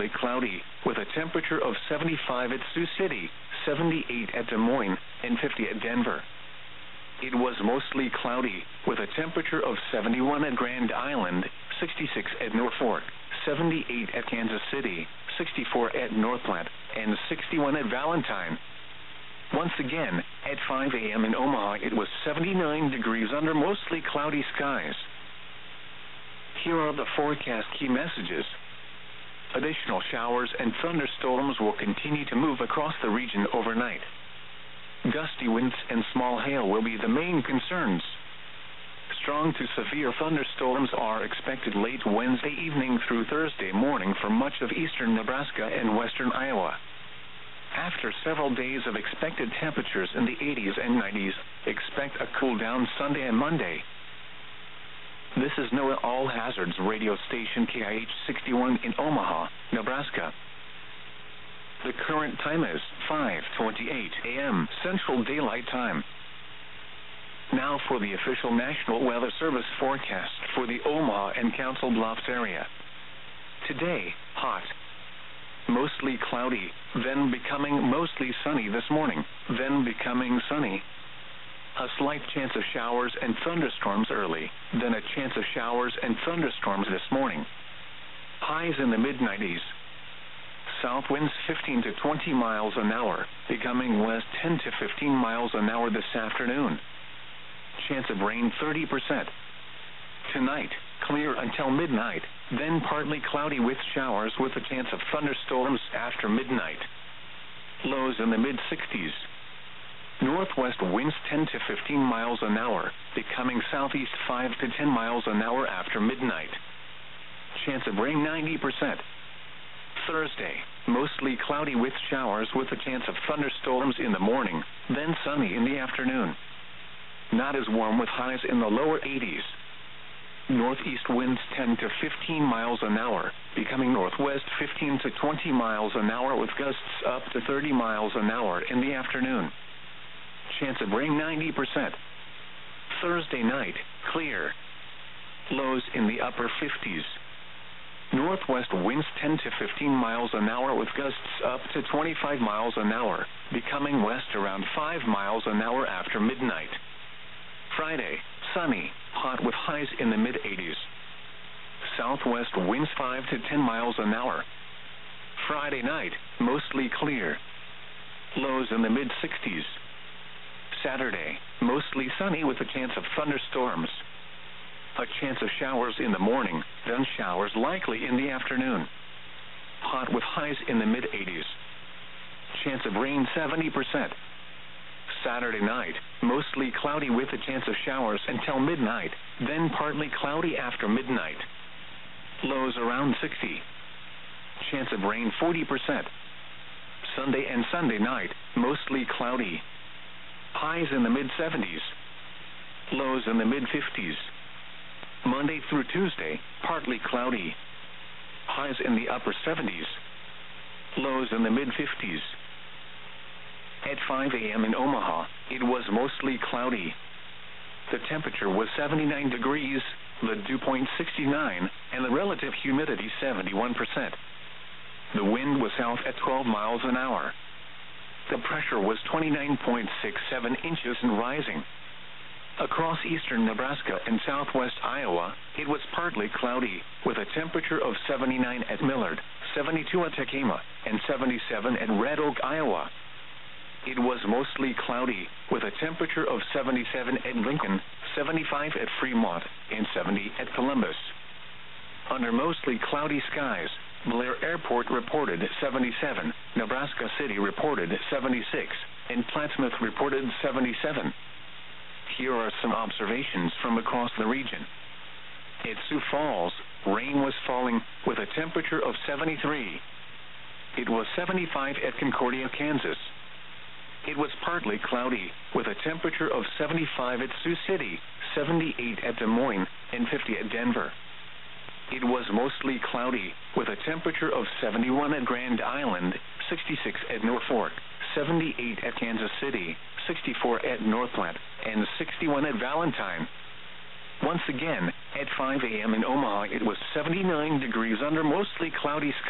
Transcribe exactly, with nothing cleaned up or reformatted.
partly cloudy, with a temperature of seventy-five at Sioux City, seventy-eight at Des Moines, and fifty at Denver. It was mostly cloudy, with a temperature of seventy-one at Grand Island, sixty-six at Norfolk, seventy-eight at Kansas City, sixty-four at North Platte, and sixty-one at Valentine. Once again, at five a m in Omaha it was seventy-nine degrees under mostly cloudy skies. Here are the forecast key messages. Additional showers and thunderstorms will continue to move across the region overnight. Gusty winds and small hail will be the main concerns. Strong to severe thunderstorms are expected late Wednesday evening through Thursday morning for much of eastern Nebraska and western Iowa. After several days of expected temperatures in the eighties and nineties, expect a cool down Sunday and Monday. This is NOAA All Hazards radio station K I H sixty-one in Omaha, Nebraska. The current time is five twenty-eight a m Central Daylight Time. Now for the official National Weather Service forecast for the Omaha and Council Bluffs area. Today, hot. Mostly cloudy, then becoming mostly sunny this morning, then becoming sunny. A slight chance of showers and thunderstorms early, then a chance of showers and thunderstorms this morning. Highs in the mid nineties. South winds fifteen to twenty miles an hour, becoming west ten to fifteen miles an hour this afternoon. Chance of rain thirty percent. Tonight, clear until midnight, then partly cloudy with showers with a chance of thunderstorms after midnight. Lows in the mid sixties. Northwest winds ten to fifteen miles an hour, becoming southeast five to ten miles an hour after midnight. Chance of rain ninety percent. Thursday, mostly cloudy with showers with a chance of thunderstorms in the morning, then sunny in the afternoon. Not as warm with highs in the lower eighties. Northeast winds ten to fifteen miles an hour, becoming northwest fifteen to twenty miles an hour with gusts up to thirty miles an hour in the afternoon. Chance of rain ninety percent. Thursday night, clear. Lows in the upper fifties. Northwest winds ten to fifteen miles an hour with gusts up to twenty-five miles an hour, becoming west around five miles an hour after midnight. Friday, sunny, hot with highs in the mid eighties. Southwest winds five to ten miles an hour. Friday night, mostly clear. Lows in the mid sixties. Saturday, mostly sunny with a chance of thunderstorms. A chance of showers in the morning, then showers likely in the afternoon. Hot with highs in the mid eighties. Chance of rain seventy percent. Saturday night, mostly cloudy with a chance of showers until midnight, then partly cloudy after midnight. Lows around sixty. Chance of rain forty percent. Sunday and Sunday night, mostly cloudy. Highs in the mid seventies. Lows in the mid fifties. Monday through Tuesday, partly cloudy. Highs in the upper seventies. Lows in the mid fifties. At five a m in Omaha, it was mostly cloudy. The temperature was seventy-nine degrees, the dew point sixty-nine, and the relative humidity seventy-one percent. The wind was south at twelve miles an hour. The pressure was twenty-nine point six seven inches and rising. Across eastern Nebraska and southwest Iowa, it was partly cloudy, with a temperature of seventy-nine at Millard, seventy-two at Tekamah, and seventy-seven at Red Oak, Iowa. It was mostly cloudy, with a temperature of seventy-seven at Lincoln, seventy-five at Fremont, and seventy at Columbus. Under mostly cloudy skies, Blair Airport reported seventy-seven, Nebraska City reported seventy-six, and Plattsmouth reported seventy-seven. Here are some observations from across the region. At Sioux Falls, rain was falling with a temperature of seventy-three. It was seventy-five at Concordia, Kansas. It was partly cloudy, with a temperature of seventy-five at Sioux City, seventy-eight at Des Moines, and fifty at Denver. It was mostly cloudy, with a temperature of seventy-one at Grand Island, sixty-six at Norfolk, seventy-eight at Kansas City, sixty-four at North Platte, and sixty-one at Valentine. Once again, at five a m in Omaha it was seventy-nine degrees under mostly cloudy skies.